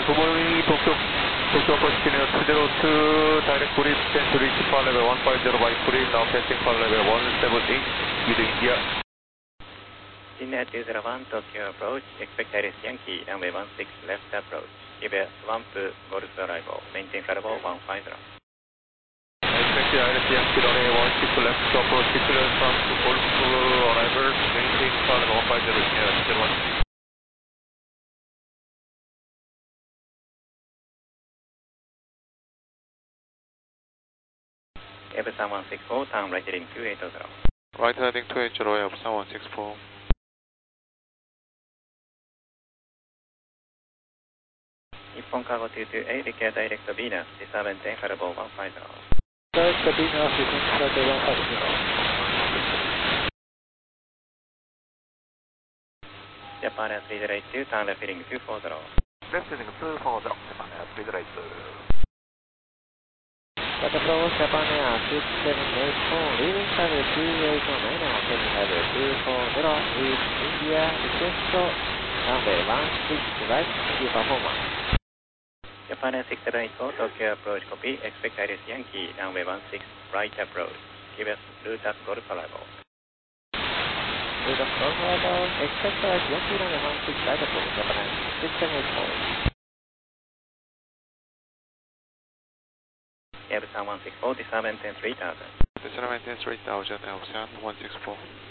Good morning, Tokyo approach scenario 202, direct Korea descent to reach flight level 150 by Korea, now passing flight level 178 with India. Scenario 201, Tokyo approach, expect Iris Yankee, runway 16 left approach. Give a swamp Golf arrival, maintain flight level 150. Expect Iris Yankee, runway 16 left approach, clear swamp Golf arrival, maintain flight level 150, scenario 201. Ebusan 164, turn right heading 280. Right heading 280, Ebusan 164. Nippon Cargo 228, declare direct Venus, disturb maintain flight level 150. Direct Venus, descent flight level 150. Japan Air 382, turn left heading 240. Left heading 240, Japan Air 382. Data from Japan Air 6784, leaving service 289 now, taking level 240 with India, request runway 16 right, due performance. Japan Air 6784, Tokyo approach copy, expect Iris Yankee, runway 16 right approach. Give us route at Golf arrival. Route at Golf arrival, expect Iris Yankee, runway 16 right approach, Japan Air 6784. Ebusan 164, disturb maintain 3000. Disturb maintain 3000, Ebusan 164.